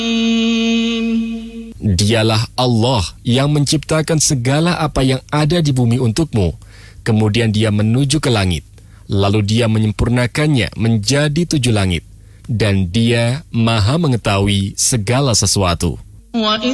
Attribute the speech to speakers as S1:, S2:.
S1: Dialah Allah yang menciptakan segala apa yang ada di bumi untukmu. Kemudian Dia menuju ke langit. Lalu Dia menyempurnakannya menjadi 7 langit. Dan Dia Maha mengetahui segala sesuatu.